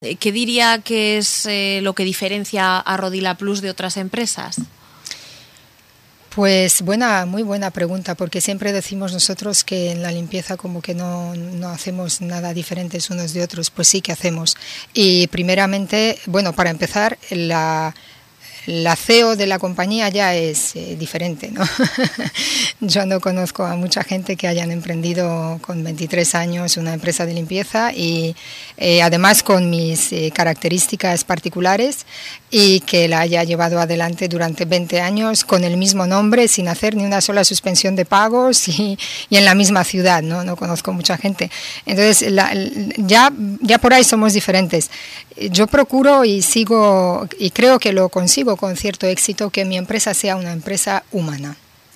¿Qué diría que es lo que diferencia a Rodila Plus de otras empresas? Pues muy buena pregunta, porque siempre decimos nosotros que en la limpieza como que no hacemos nada diferentes unos de otros. Pues sí que hacemos. Y primeramente, bueno, para empezar, la CEO de la compañía ya es diferente, ¿no? Yo no conozco a mucha gente que hayan emprendido con 23 años una empresa de limpieza y además con mis características particulares y que la haya llevado adelante durante 20 años con el mismo nombre, sin hacer ni una sola suspensión de pagos y en la misma ciudad, ¿no? No conozco mucha gente. Entonces, ya por ahí somos diferentes. Yo procuro y sigo, y creo que lo consigo con cierto éxito, que mi empresa sea una empresa humana.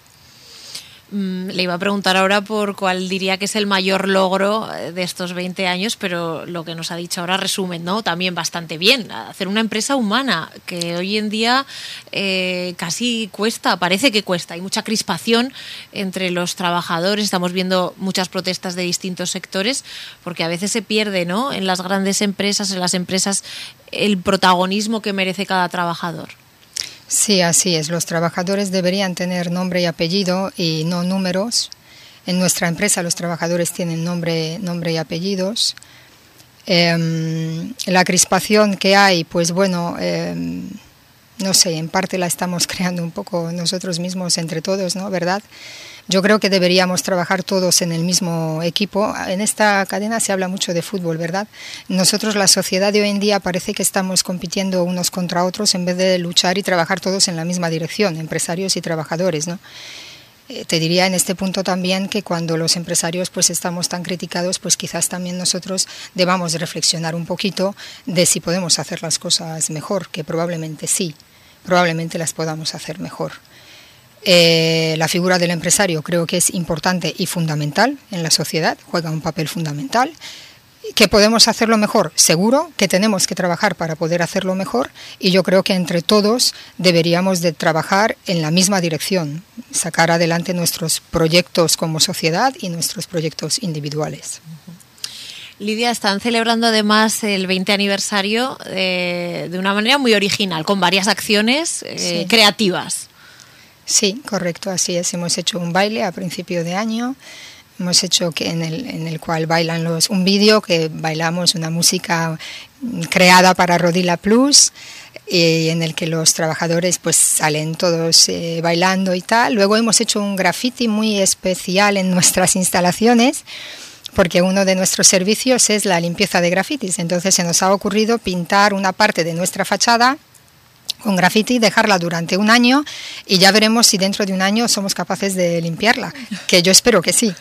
Le iba a preguntar ahora por cuál diría que es el mayor logro de estos 20 años, pero lo que nos ha dicho ahora resumen, ¿no? También bastante bien. Hacer una empresa humana, que hoy en día casi cuesta, parece que cuesta. Hay mucha crispación entre los trabajadores. Estamos viendo muchas protestas de distintos sectores, porque a veces se pierde, ¿no? En las grandes empresas, en las empresas, el protagonismo que merece cada trabajador. Sí, así es. Los trabajadores deberían tener nombre y apellido y no números. En nuestra empresa los trabajadores tienen nombre y apellidos. La crispación que hay, pues bueno, no sé, en parte la estamos creando un poco nosotros mismos entre todos, ¿no? ¿Verdad? Yo creo que deberíamos trabajar todos en el mismo equipo. En esta cadena se habla mucho de fútbol, ¿verdad? Nosotros, la sociedad de hoy en día, parece que estamos compitiendo unos contra otros en vez de luchar y trabajar todos en la misma dirección, empresarios y trabajadores, ¿no? Te diría en este punto también que cuando los empresarios pues estamos tan criticados, pues quizás también nosotros debamos reflexionar un poquito de si podemos hacer las cosas mejor, que probablemente sí, probablemente las podamos hacer mejor. La figura del empresario creo que es importante y fundamental en la sociedad, juega un papel fundamental. ¿Que podemos hacerlo mejor? Seguro que tenemos que trabajar para poder hacerlo mejor y yo creo que entre todos deberíamos de trabajar en la misma dirección, sacar adelante nuestros proyectos como sociedad y nuestros proyectos individuales. Lidia, están celebrando además el 20 aniversario de una manera muy original, con varias acciones sí, creativas. Sí, correcto, así es. Hemos hecho un baile a principio de año. Hemos hecho en el cual bailan un vídeo que bailamos una música creada para Rodila Plus y en el que los trabajadores pues salen todos bailando y tal. Luego hemos hecho un graffiti muy especial en nuestras instalaciones porque uno de nuestros servicios es la limpieza de grafitis. Entonces se nos ha ocurrido pintar una parte de nuestra fachada con graffiti, dejarla durante un año y ya veremos si dentro de un año somos capaces de limpiarla, que yo espero que sí.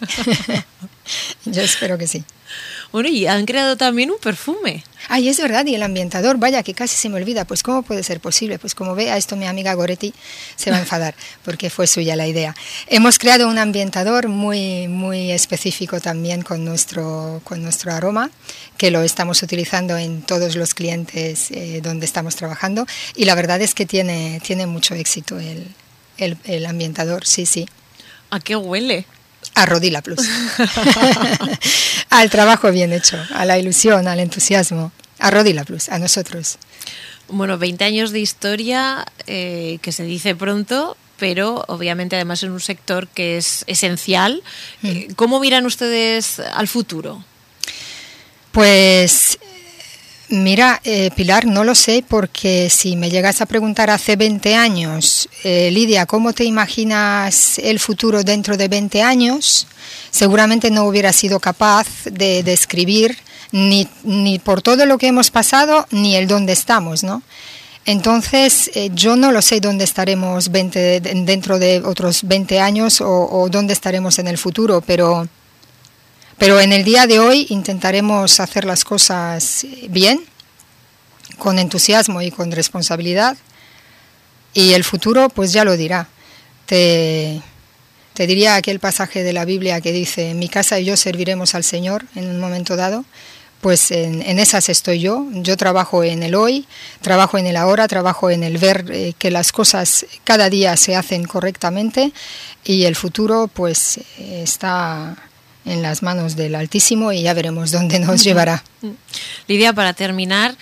Yo espero que sí. Bueno, y han creado también un perfume. Ay, es verdad, y el ambientador, vaya, que casi se me olvida. Pues ¿cómo puede ser posible? Pues como vea esto mi amiga Goretti se va a enfadar, porque fue suya la idea. Hemos creado un ambientador muy específico también con nuestro aroma, que lo estamos utilizando en todos los clientes donde estamos trabajando, y la verdad es que tiene mucho éxito el ambientador, sí, sí. ¿A qué huele? A Rodila Plus. Al trabajo bien hecho, a la ilusión, al entusiasmo. A Rodila Plus, a nosotros. Bueno, 20 años de historia, que se dice pronto, pero obviamente además en un sector que es esencial. ¿Cómo miran ustedes al futuro? Pues mira, Pilar, no lo sé, porque si me llegas a preguntar hace 20 años, Lidia, ¿cómo te imaginas el futuro dentro de 20 años? Seguramente no hubiera sido capaz de describir ni por todo lo que hemos pasado, ni el dónde estamos, ¿no? Entonces, yo no lo sé dónde estaremos dentro de otros 20 años o dónde estaremos en el futuro, pero en el día de hoy intentaremos hacer las cosas bien, con entusiasmo y con responsabilidad, y el futuro pues ya lo dirá. Te diría aquel pasaje de la Biblia que dice: mi casa y yo serviremos al Señor en un momento dado. Pues en esas estoy yo. Yo trabajo en el hoy, trabajo en el ahora, trabajo en el ver que las cosas cada día se hacen correctamente, y el futuro pues está en las manos del Altísimo y ya veremos dónde nos llevará. Lidia, para terminar,